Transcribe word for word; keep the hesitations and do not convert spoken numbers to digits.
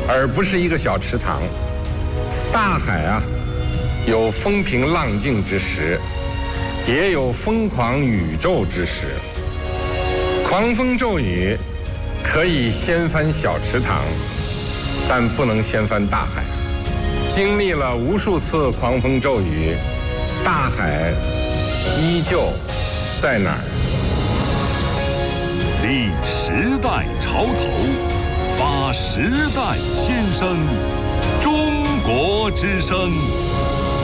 而不是一个小池塘。大海啊，有风平浪静之时，也有疯狂宇宙之时。狂风骤雨可以掀翻小池塘，但不能掀翻大海。经历了无数次狂风骤雨，大海依旧在哪儿？ 立时代潮头，发时代心声，中国之声。